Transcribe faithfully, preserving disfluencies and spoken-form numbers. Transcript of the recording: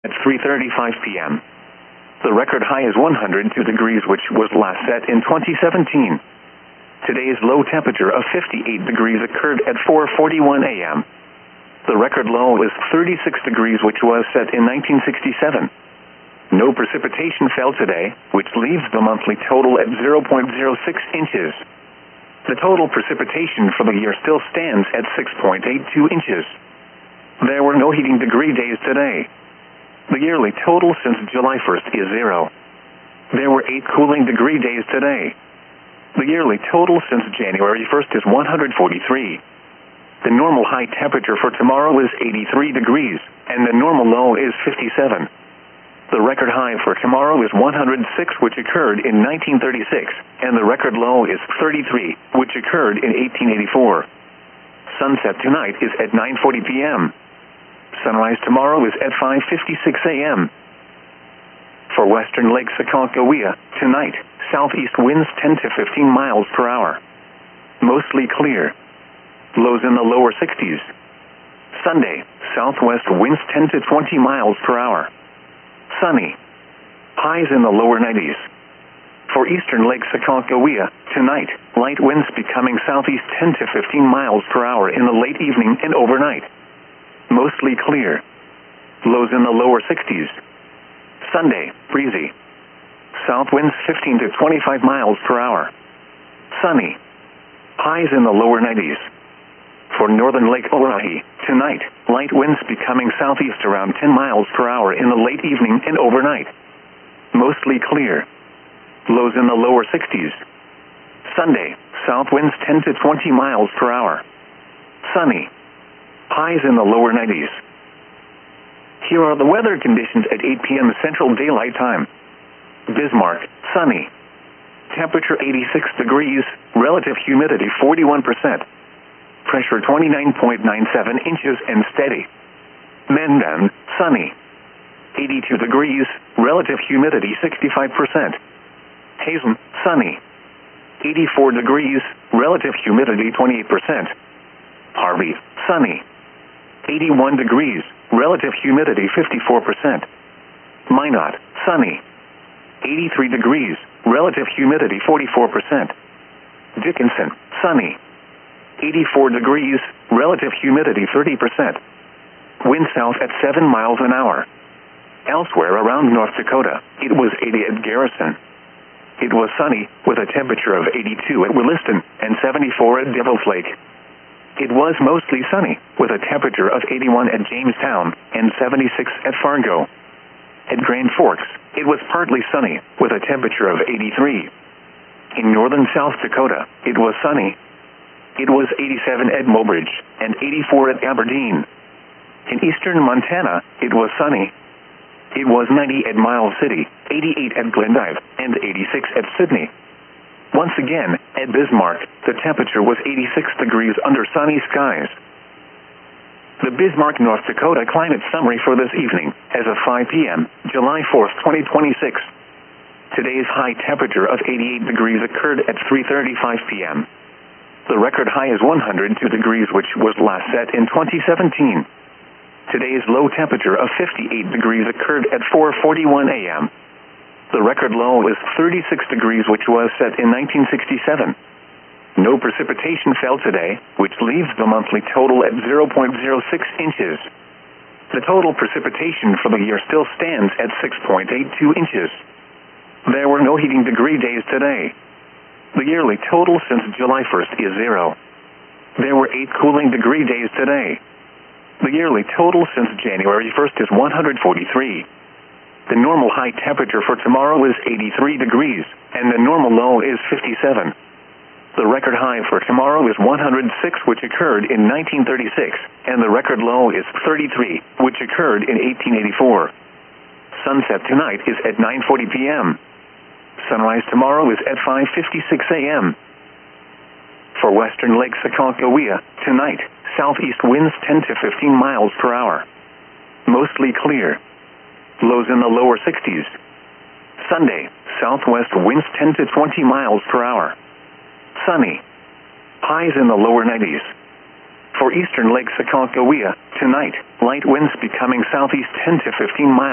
at three thirty-five p m The record high is one hundred two degrees, which was last set in twenty seventeen. Today's low temperature of fifty-eight degrees occurred at four forty-one a m The record low is thirty-six degrees, which was set in nineteen sixty-seven. No precipitation fell today, which leaves the monthly total at zero point zero six inches. The total precipitation for the year still stands at six point eight two inches. There were no heating degree days today. The yearly total since July first is zero. There were eight cooling degree days today. The yearly total since January first is one hundred forty-three. The normal high temperature for tomorrow is eighty-three degrees, and the normal low is fifty-seven. The record high for tomorrow is one hundred six, which occurred in nineteen thirty-six, and the record low is thirty-three, which occurred in eighteen eighty-four. Sunset tonight is at nine forty p m Sunrise tomorrow is at five fifty-six a m For western Lake Aconcagua, tonight, southeast winds ten to fifteen miles per hour. Mostly clear. Lows in the lower sixties. Sunday, southwest winds ten to twenty miles per hour. Sunny. Highs in the lower nineties. For eastern Lake Aconcagua, tonight, light winds becoming southeast ten to fifteen miles per hour in the late evening and overnight. Mostly clear. Lows in the lower sixties. Sunday, breezy. South winds fifteen to twenty-five miles per hour. Sunny. Highs in the lower nineties. For northern Lake Oahe, tonight, light winds becoming southeast around ten miles per hour in the late evening and overnight. Mostly clear. Lows in the lower sixties. Sunday, south winds ten to twenty miles per hour. Sunny. Highs in the lower nineties. Here are the weather conditions at eight p m Central Daylight Time. Bismarck, sunny. Temperature eighty-six degrees, relative humidity forty-one percent. Pressure twenty-nine point nine seven inches and steady. Mandan, sunny. eighty-two degrees, relative humidity sixty-five percent. Hazen, sunny. eighty-four degrees, relative humidity twenty-eight percent. Harvey, sunny. eighty-one degrees, relative humidity fifty-four percent. Minot, sunny. eighty-three degrees, relative humidity forty-four percent. Dickinson, sunny. eighty-four degrees, relative humidity thirty percent. Wind south at seven miles an hour. Elsewhere around North Dakota, it was eighty at Garrison. It was sunny, with a temperature of eighty-two at Williston and seventy-four at Devil's Lake. It was mostly sunny, with a temperature of eighty-one at Jamestown and seventy-six at Fargo. At Grand Forks, it was partly sunny, with a temperature of eighty-three. In northern South Dakota, it was sunny. It was eighty-seven at Mobridge and eighty-four at Aberdeen. In eastern Montana, it was sunny. It was ninety at Miles City, eighty-eight at Glendive, and eighty-six at Sydney. Once again, at Bismarck, the temperature was eighty-six degrees under sunny skies. The Bismarck, North Dakota climate summary for this evening, as of five p m, July fourth, twenty twenty-six. Today's high temperature of eighty-eight degrees occurred at three thirty-five p m The record high is one hundred two degrees, which was last set in twenty seventeen. Today's low temperature of fifty-eight degrees occurred at four forty-one a m The record low is thirty-six degrees, which was set in nineteen sixty-seven. No precipitation fell today, which leaves the monthly total at zero point zero six inches. The total precipitation for the year still stands at six point eight two inches. There were no heating degree days today. The yearly total since July first is zero. There were eight cooling degree days today. The yearly total since January first is one hundred forty-three. The normal high temperature for tomorrow is eighty-three degrees, and the normal low is fifty-seven. The record high for tomorrow is one hundred six, which occurred in nineteen thirty-six, and the record low is thirty-three, which occurred in eighteen eighty-four. Sunset tonight is at nine forty p m Sunrise tomorrow is at five fifty-six a m For western Lake Aconcagua, tonight, southeast winds ten to fifteen miles per hour. Mostly clear. Lows in the lower sixties. Sunday, southwest winds ten to twenty miles per hour. Sunny. Highs in the lower nineties. For eastern Lake Aconcagua, tonight, light winds becoming southeast ten to fifteen miles.